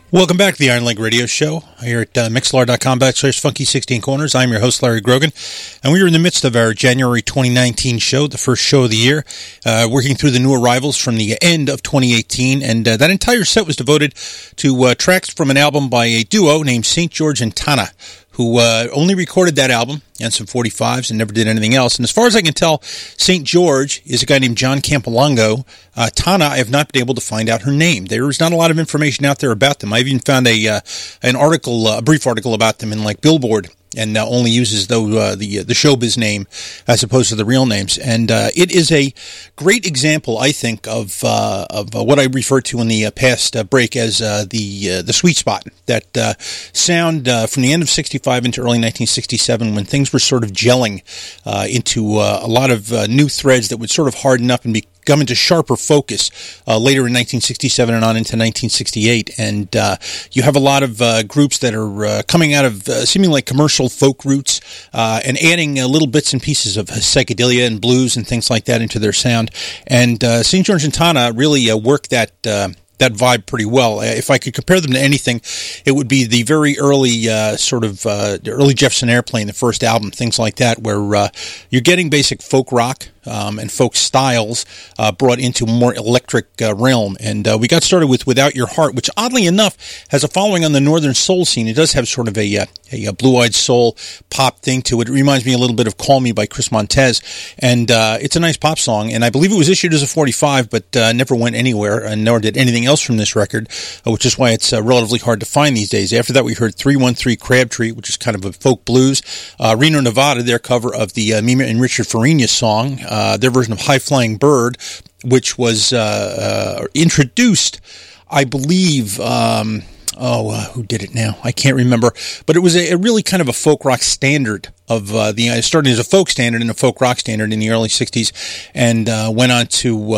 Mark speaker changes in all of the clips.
Speaker 1: Welcome back to the Iron Leg Radio Show here at mixlr.com/funky16corners. I'm your host, Larry Grogan, and we are in the midst of our January 2019 show, the first show of the year, working through the new arrivals from the end of 2018, and that entire set was devoted to tracks from an album by a duo named St. George and Tana, who only recorded that album and some 45s and never did anything else. And as far as I can tell, St. George is a guy named John Campolongo. Tana, I have not been able to find out her name. There is not a lot of information out there about them. I've even found an article, a brief article about them in like Billboard, and only uses the showbiz name as opposed to the real names. And it is a great example, I think, of what I referred to in the past break as the sweet spot, that sound from the end of 65 into early 1967, when things were sort of gelling into a lot of new threads that would sort of harden up and come into sharper focus later in 1967 and on into 1968. And you have a lot of groups that are coming out of seeming like commercial folk roots and adding little bits and pieces of psychedelia and blues and things like that into their sound. And St. George and Tana really work that vibe pretty well. If I could compare them to anything, it would be the very early early Jefferson Airplane, the first album, things like that, where you're getting basic folk rock and folk styles brought into a more electric realm. And we got started with Without Your Heart, which oddly enough has a following on the Northern Soul scene. It does have sort of a blue-eyed soul pop thing to it. It reminds me a little bit of Call Me by Chris Montez. And it's a nice pop song, and I believe it was issued as a 45, but never went anywhere, and nor did anything else from this record, which is why it's relatively hard to find these days. After that, we heard 313 Crabtree, which is kind of a folk blues. Reno, Nevada, their cover of the Mima and Richard Farina song, their version of High Flying Bird, which was introduced, I believe, who did it now? I can't remember. But it was a really kind of a folk rock standard of it started as a folk standard and a folk rock standard in the early 60s, and went on to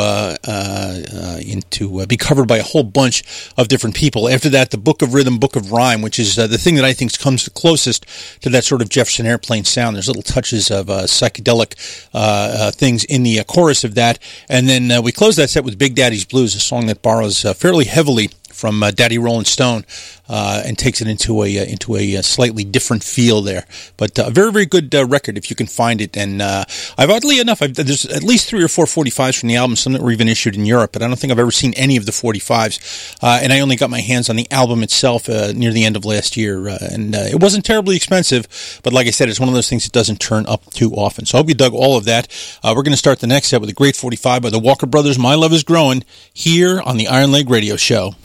Speaker 1: be covered by a whole bunch of different people. After that, the Book of Rhythm, Book of Rhyme, which is the thing that I think comes the closest to that sort of Jefferson Airplane sound. There's little touches of psychedelic things in the chorus of that. And then we close that set with Big Daddy's Blues, a song that borrows fairly heavily from Daddy Rolling Stone, and takes it into a slightly different feel there. But a very, very good record if you can find it. And oddly enough, there's at least 3 or 4 45s from the album, some that were even issued in Europe, but I don't think I've ever seen any of the 45s. And I only got my hands on the album itself near the end of last year. And it wasn't terribly expensive, but like I said, it's one of those things that doesn't turn up too often. So I hope you dug all of that. We're going to start the next set with a great 45 by the Walker Brothers, My Love Is Growing, here on the Iron Leg Radio Show.